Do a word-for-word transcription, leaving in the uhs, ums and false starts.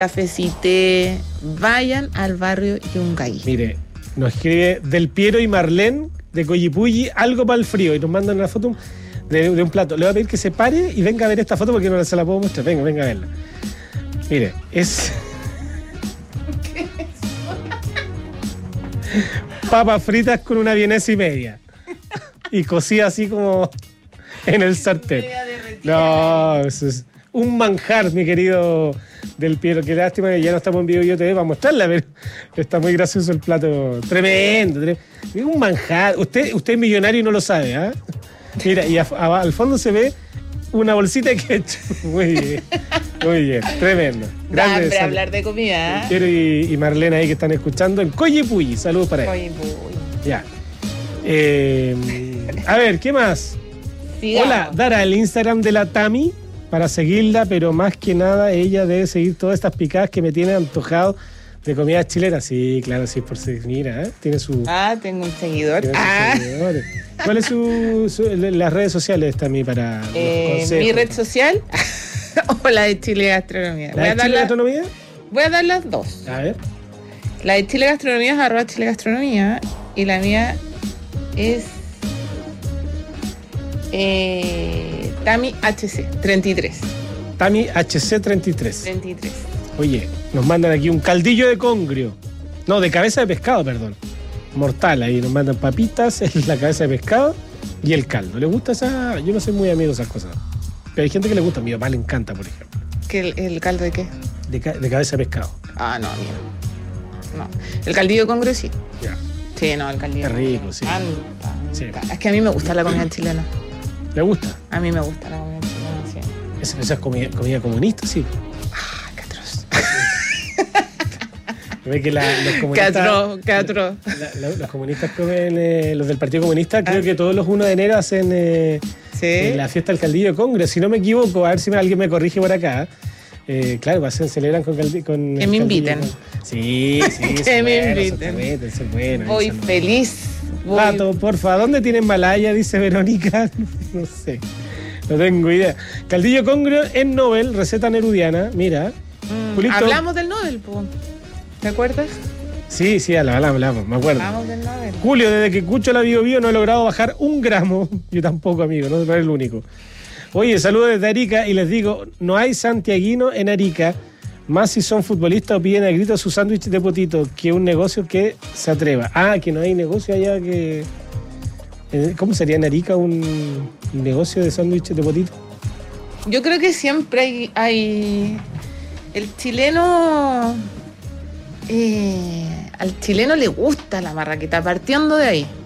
Cafecité, vayan al barrio Yungay. Mire, nos escribe Del Piero y Marlene de Coyipulli, algo para el frío, y nos mandan una foto de, de un plato. Le voy a pedir que se pare y venga a ver esta foto porque no se la puedo mostrar. Venga, venga a verla. Mire, es... ¿Qué es eso? Papas fritas con una vienesa y media. Y cocida así como en el sartén. No, eso es un manjar, mi querido Del Piero. Qué lástima que ya no estamos en vivo y yo te voy a mostrarla, pero está muy gracioso el plato. Tremendo, tremendo. Es un manjar. Usted, usted es millonario y no lo sabe, ¿ah? ¿eh? Mira, y a, a, al fondo se ve una bolsita de ketchup. Muy bien, muy bien, tremendo. Grande de hablar de comida. Del Piero y, y Marlene ahí que están escuchando en Coyipulli. Saludos para ellos. Coyipulli. Ya. Eh, a ver, ¿qué más? Sigamos. Hola, Dara, el Instagram de la Tami para seguirla, pero más que nada ella debe seguir todas estas picadas que me tienen antojado de comida chilena. Sí, claro, sí, por seguir. Mira, ¿eh? Tiene su... Ah, tengo un seguidor. Ah. ¿Cuáles son su, su, las redes sociales, Tami, para eh, los consejos? Mi red social o la de Chile Gastronomía. ¿La de Chile Gastronomía? Voy a dar las dos. A ver. La de Chile Gastronomía es arroba Chile Gastronomía y la mía es eh, Tami H C treinta y tres. Tami H C treinta y tres. treinta y tres. Oye, nos mandan aquí un caldillo de congrio. No, de cabeza de pescado, perdón. Mortal, ahí nos mandan papitas, la cabeza de pescado y el caldo. ¿Le gusta esa? Yo no soy muy amigo de esas cosas. Pero hay gente que le gusta. A mi papá le encanta, por ejemplo. ¿Qué, el, ¿El caldo de qué? De, de cabeza de pescado. Ah, no, mira. No. El caldillo de congrio sí. Ya. Sí, no, el caldillo. Es rico, sí. Anda, sí. Es que a mí me gusta la comida chilena. ¿Le gusta? A mí me gusta la comida chilena, sí. ¿Esa, esa es comida, comida comunista, sí? Ah, qué atroz. Ve que la, los comunistas... Qué atroz, qué atroz. La, la, los comunistas comen, eh, los del Partido Comunista, creo ah. que todos los uno de enero hacen eh, ¿sí? eh, la fiesta del caldillo de congrio. Si no me equivoco, a ver si alguien me corrige por acá. Eh, claro, hacen, celebran con, caldi, con que me inviten. Con... Sí, sí. Que me bueno, inviten. Son buenos, Voy son feliz. Voy... Pato, porfa, ¿dónde tienen Malaya? Dice Verónica. No sé. No tengo idea. Caldillo congrio en Nobel, receta nerudiana. Mira. Mm, hablamos del Nobel, po. ¿Te acuerdas? Sí, sí, hablamos, hablamos, me acuerdo. Hablamos del Nobel. Julio, desde que escucho la Bio Bio no he logrado bajar un gramo. Yo tampoco, amigo, no soy el único. Oye, saludos desde Arica y les digo, no hay santiaguino en Arica, más si son futbolistas o piden a gritos su sándwich de potito, que un negocio que se atreva. Ah, que no hay negocio allá que... ¿Cómo sería en Arica un negocio de sándwiches de potito? Yo creo que siempre hay... hay... El chileno... Eh, al chileno le gusta la marraqueta, partiendo de ahí.